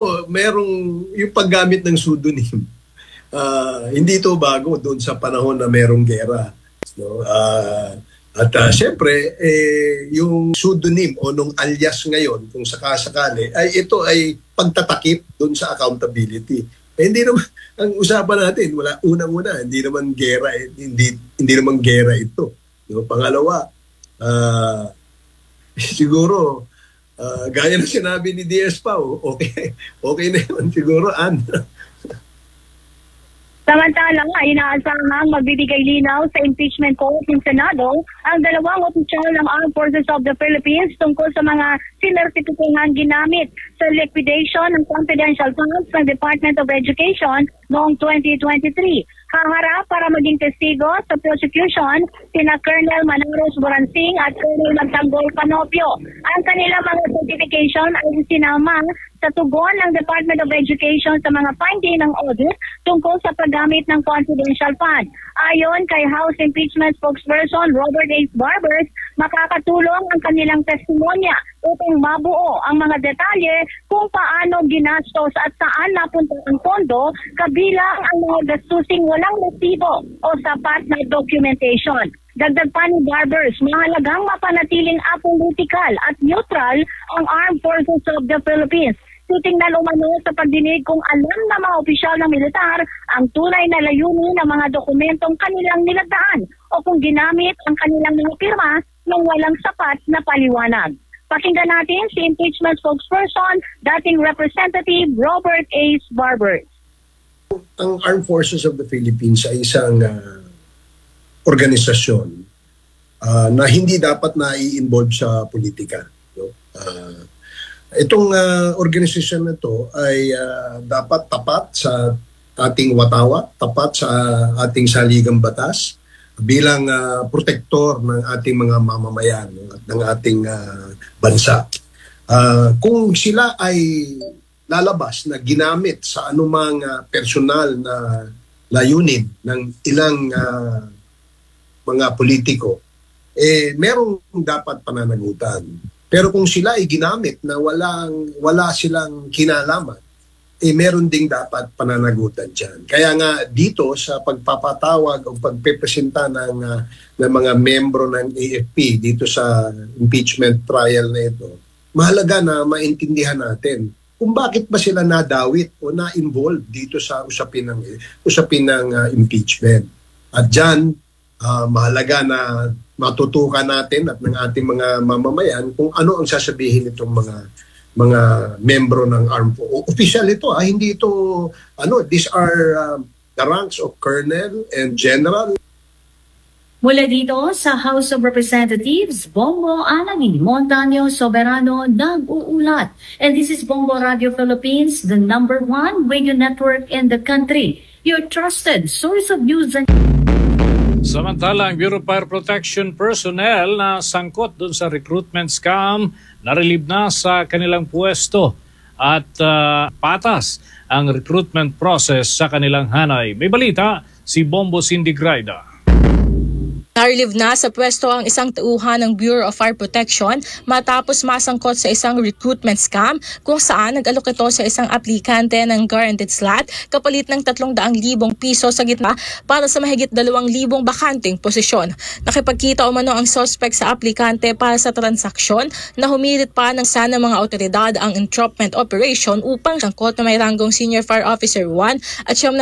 merong yung paggamit ng pseudonym. Hindi ito bago doon sa panahon na merong gera. No? Siyempre, yung pseudonym o nung alias ngayon, kung sakasakali, ay ito ay pagtatakip doon sa accountability. Hindi naman, ang usapan natin, unang-una, hindi naman gera, hindi naman gera ito. No? Pangalawa, siguro, gaya na sinabi ni DS Pao, okay na yun, siguro, Samantala, inaasahang magbibigay linaw sa impeachment court ng Senado ang dalawang opisyal ng Armed Forces of the Philippines tungkol sa mga sinertipikang ginamit sa liquidation ng confidential funds ng Department of Education noong 2023. Haharap para maging testigo sa prosecution sina Colonel Manaros Boransing at Colonel Magtanggol Panopio. Ang kanilang mga certification ay sinama sa tugon ng Department of Education sa mga finding ng audit tungkol sa paggamit ng confidential fund. Ayon kay House Impeachment Spokesperson Robert H. Barbers, makakatulong ang kanilang testimonya upang mabuo ang mga detalye kung paano ginastos at saan napunta ang pondo, kabilang ang mga gastusing walang resibo o sapat na documentation. Dagdag pa ni Barbers, mahalagang mapanatiling apolitical at neutral ang Armed Forces of the Philippines. Titingnan umano sa pagdinig kung alam na mga opisyal ng militar ang tunay na layunin ng mga dokumentong kanilang nilagdaan o kung ginamit ang kanilang mga pirma ng walang sapat na paliwanag. Pakinggan natin si impeachment spokesperson, dating Representative Robert H. Barbers. Ang Armed Forces of the Philippines ay isang organisasyon na hindi dapat na i-involve sa politika. No? Itong organisasyon na ito ay dapat tapat sa ating watawa, tapat sa ating saligang batas bilang protektor ng ating mga mamamayan at ng ating bansa. Kung sila ay lalabas na ginamit sa anumang personal na layunin ng ilang mga politiko, merong dapat pananagutan. Pero kung sila ay ginamit na wala silang kinalaman, meron ding dapat pananagutan dyan. Kaya nga dito sa pagpapatawag o pagpepresenta ng mga membro ng AFP dito sa impeachment trial na ito, mahalaga na maintindihan natin kung bakit ba sila nadawit o na-involve dito sa usapin ng impeachment. At dyan, mahalaga na matutukan natin at ng ating mga mamamayan kung ano ang sasabihin nitong mga membro ng armed forces. Official ito, hindi ito, these are the ranks of colonel and general. Mula dito sa House of Representatives, Bongo Alani Montaño Soberano nag-uulat. And this is Bongo Radio Philippines, the #1 radio network in the country. Your trusted source of news and... Samantala, ang Bureau of Fire Protection personnel na sangkot dun sa recruitment scam na-relieve na sa kanilang pwesto at patas ang recruitment process sa kanilang hanay. May balita si Bombo Cindy Graida. Na-relieve na sa pwesto ang isang tauhan ng Bureau of Fire Protection matapos masangkot sa isang recruitment scam kung saan nag-alok ito sa isang aplikante ng guaranteed slot kapalit ng 300,000 piso sa gitna para sa mahigit 2,000 bakanting posisyon. Nakipagkita umano ang suspect sa aplikante para sa transaksyon na humirit pa ng sana mga otoridad ang entrapment operation upang sangkot na may ranggong Senior Fire Officer 1 at siyam na